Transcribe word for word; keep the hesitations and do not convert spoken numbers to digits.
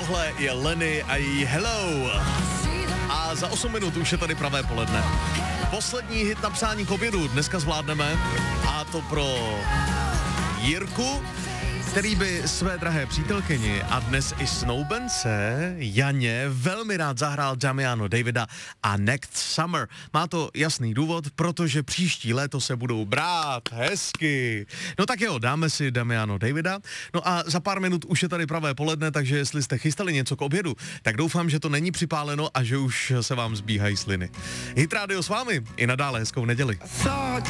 Tohle je Lenny a její Hello. A za osm minut už je tady pravé poledne. Poslední hit na psání k obědu dneska zvládneme, a to pro Jirku, který by své drahé přítelkyni a dnes i snoubence Janě velmi rád zahrál Damiano Davida a Next Summer. Má to jasný důvod, protože příští léto se budou brát hezky. No tak jo, dáme si Damiano Davida. No a za pár minut už je tady pravé poledne, takže jestli jste chystali něco k obědu, tak doufám, že to není připáleno a že už se vám zbíhají sliny. Hit Radio s vámi i nadále hezkou neděli.